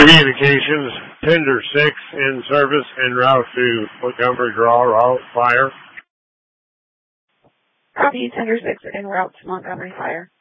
Communications, Tender 6 in service en route to Montgomery Draw, route fire. Copy, Tender 6 en route to Montgomery Fire.